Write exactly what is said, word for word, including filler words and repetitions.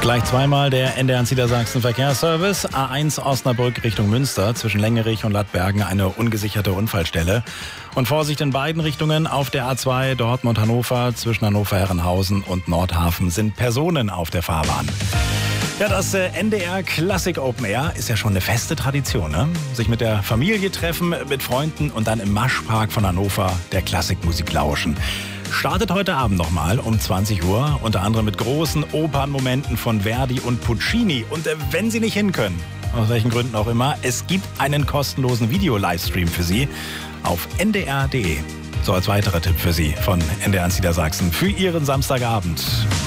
Gleich zweimal der N D R Niedersachsen Verkehrsservice. A eins Osnabrück Richtung Münster, zwischen Längerich und Lattbergen eine ungesicherte Unfallstelle. Und Vorsicht in beiden Richtungen auf der A zwei Dortmund-Hannover, zwischen Hannover-Herrenhausen und Nordhafen sind Personen auf der Fahrbahn. Ja, das N D R Classic Open Air ist ja schon eine feste Tradition, ne? Sich mit der Familie treffen, mit Freunden und dann im Maschpark von Hannover der Klassikmusik lauschen. Startet heute Abend nochmal um zwanzig Uhr, unter anderem mit großen Opernmomenten von Verdi und Puccini. Und äh, wenn Sie nicht hin können, aus welchen Gründen auch immer, es gibt einen kostenlosen Video-Livestream für Sie auf n d r punkt d e. So als weiterer Tipp für Sie von N D R Niedersachsen für Ihren Samstagabend.